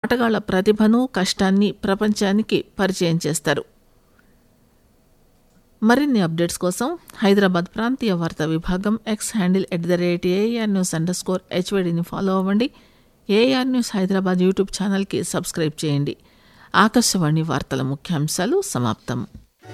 ఆటగాళ్ల ప్రతిభను కష్టాన్ని ప్రపంచానికి పరిచయం చేస్తారు. మరిన్ని అప్డేట్స్ కోసం హైదరాబాద్ ప్రాంతీయ వార్తా విభాగం ఎక్స్ హ్యాండిల్ @ARNews_HYDని ఫాలో అవ్వండి. ఏఆర్ న్యూస్ హైదరాబాద్ యూట్యూబ్ ఛానల్కి సబ్స్క్రైబ్ చేయండి. ఆకాశవాణి వార్తల ముఖ్యాంశాలు సమాప్తం.